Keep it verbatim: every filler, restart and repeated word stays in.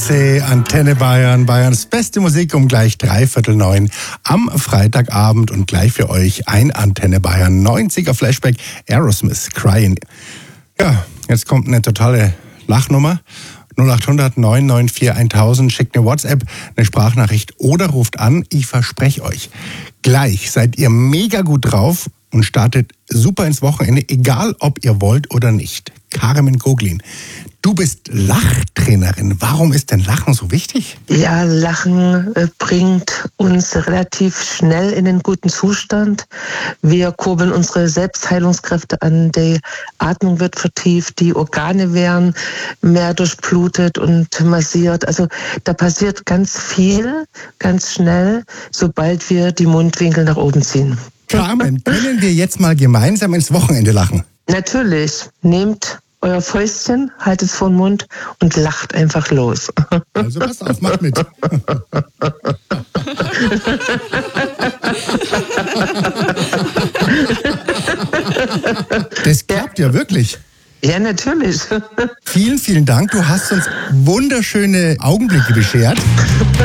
C, Antenne Bayern, Bayerns beste Musik um gleich dreiviertel neun am Freitagabend und gleich für euch ein Antenne Bayern neunziger Flashback, Aerosmith, Crying. Ja, jetzt kommt eine totale Lachnummer. null acht hundert neun neun vier tausend, schickt eine WhatsApp, eine Sprachnachricht oder ruft an. Ich verspreche euch, gleich seid ihr mega gut drauf und startet super ins Wochenende, egal ob ihr wollt oder nicht. Carmen Goglin, du bist Lachtrainerin. Warum ist denn Lachen so wichtig? Ja, Lachen äh, bringt uns relativ schnell in einen guten Zustand. Wir kurbeln unsere Selbstheilungskräfte an. Die Atmung wird vertieft, die Organe werden mehr durchblutet und massiert. Also da passiert ganz viel, ganz schnell, sobald wir die Mundwinkel nach oben ziehen. Carmen, können wir jetzt mal gemeinsam ins Wochenende lachen? Natürlich. Nehmt euer Fäustchen, haltet es vor den Mund und lacht einfach los. Also pass auf, macht mit. Das klappt ja wirklich. Ja, natürlich. Vielen, vielen Dank. Du hast uns wunderschöne Augenblicke beschert.